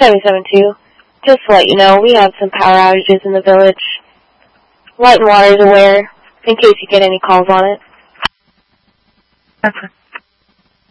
772. Just to let you know, we have some power outages in the village. Light and Water is aware, in case you get any calls on it. Okay.